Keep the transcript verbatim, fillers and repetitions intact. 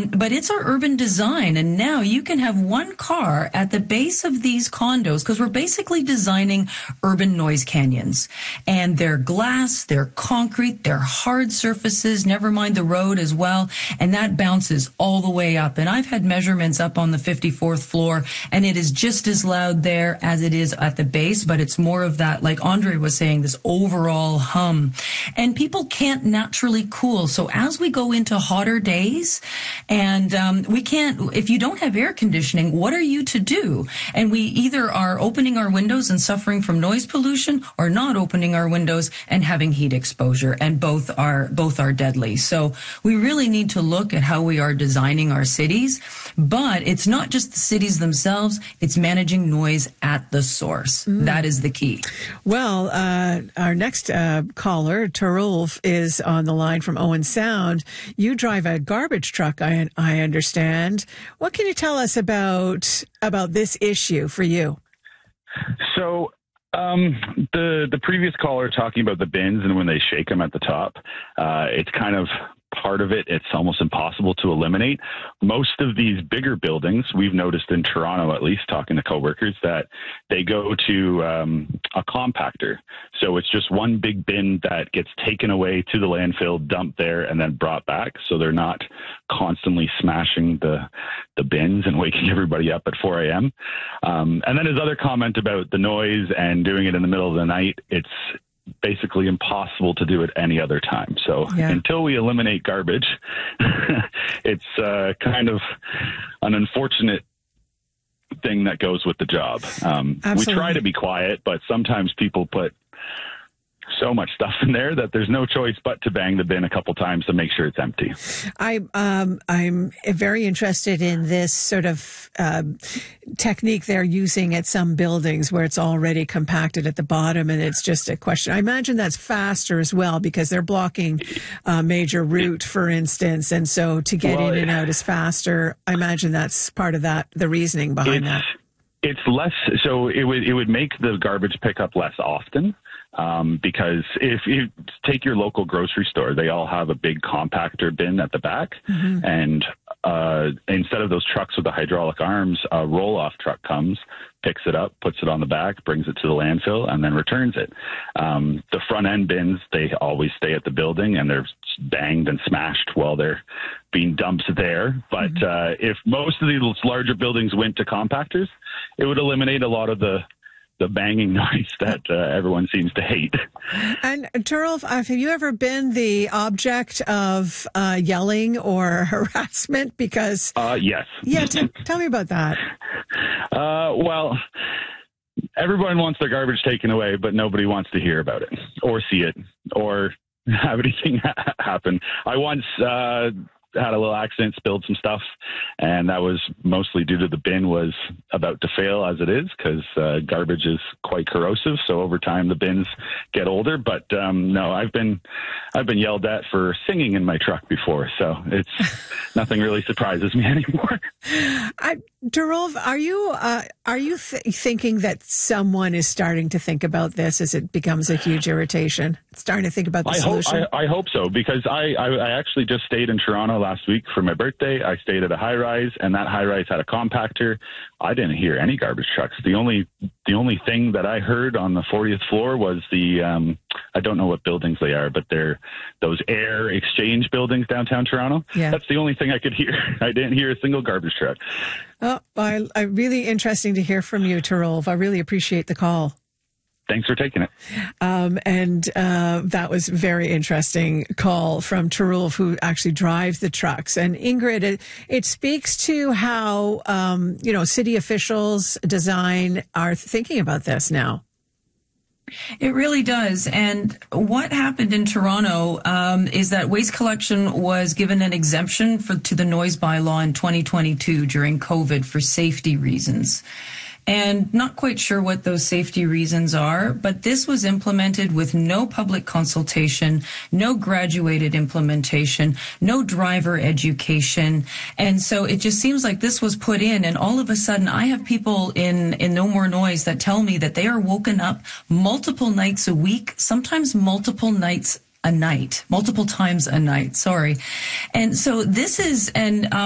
Um, but it's our urban design. And now you can have one car at the base of these condos because we're basically designing urban noise canyons. And they're glass, they're concrete, they're hard surfaces, never mind the road as well. And that bounces all the way up. And I've had measurements up on the fifty-fourth floor, and it is just as loud there as it is at the base, but it's more of that, like Andre was saying, this overall hum. And people can't naturally cool. So as we go into hotter days, and um, we can't, if you don't have air conditioning, what are you to do? And we either are opening our windows and suffering from noise pollution, or not opening our windows and having heat exposure, and both are both are deadly. So we really need to look at how we are designing our cities, but it's not just the cities themselves, it's managing noise at the source. Mm. That is the key. Well, uh, our next uh, caller, Tarulf, is on the line from Owen Sound. You drive a garbage truck, I, I understand. What can you tell us about about this issue for you? So um, the the previous caller talking about the bins and when they shake them at the top, uh, it's kind of part of it. It's almost impossible to eliminate. Most of these bigger buildings, we've noticed in Toronto, at least talking to coworkers, that they go to um, a compactor. So it's just one big bin that gets taken away to the landfill, dumped there, and then brought back. So they're not constantly smashing the the bins and waking everybody up at four a.m. Um, and then his other comment about the noise and doing it in the middle of the night, it's basically impossible to do it any other time. So yeah. Until we eliminate garbage, it's uh, kind of an unfortunate thing that goes with the job. Um, we try to be quiet, but sometimes people put so much stuff in there that there's no choice but to bang the bin a couple times to make sure it's empty. I, um, I'm very interested in this sort of uh, technique they're using at some buildings where it's already compacted at the bottom and it's just a question. I imagine that's faster as well because they're blocking a major route, for instance, and so to get well, in and out is faster. I imagine that's part of that, the reasoning behind that. It's less, so it would it would make the garbage pickup less often. Um, because if you take your local grocery store, they all have a big compactor bin at the back. Mm-hmm. And uh, instead of those trucks with the hydraulic arms, a roll-off truck comes, picks it up, puts it on the back, brings it to the landfill, and then returns it. Um, the front-end bins, they always stay at the building, and they're banged and smashed while they're being dumped there. But mm-hmm. uh, if most of these larger buildings went to compactors, it would eliminate a lot of the the banging noise that uh, everyone seems to hate. And Tarulf, have you ever been the object of uh, yelling or harassment? Because uh, yes, yeah. T- tell me about that. Uh, well, everyone wants their garbage taken away, but nobody wants to hear about it or see it or have anything ha- happen. I once. Uh, had a little accident, spilled some stuff, and that was mostly due to the bin was about to fail as it is because uh, garbage is quite corrosive. So over time the bins get older. But um, no, I've been I've been yelled at for singing in my truck before, so it's nothing really surprises me anymore. I, Tarulf, are you uh, are you th- thinking that someone is starting to think about this as it becomes a huge irritation? Starting to think about the I solution. Hope, I, I hope so because I, I I actually just stayed in Toronto last week for my birthday. I stayed at a high rise, and that high rise had a compactor. I didn't hear any garbage trucks. The only the only thing that I heard on the fortieth floor was the um, I don't know what buildings they are, but they're those air exchange buildings downtown Toronto. Yeah. That's the only thing I could hear. I didn't hear a single garbage truck. Oh, I, I really interesting to hear from you, Tarulf. I really appreciate the call. Thanks for taking it. Um, and uh, that was a very interesting call from Tarulf, who actually drives the trucks. And Ingrid, it, it speaks to how, um, you know, city officials, design are thinking about this now. It really does. And what happened in Toronto um, is that waste collection was given an exemption for, to the noise bylaw in twenty twenty-two during COVID for safety reasons. And not quite sure what those safety reasons are, but this was implemented with no public consultation, no graduated implementation, no driver education. And so it just seems like this was put in, and all of a sudden I have people in, in No More Noise that tell me that they are woken up multiple nights a week, sometimes multiple nights a night, multiple times a night, sorry. And so this is, and um,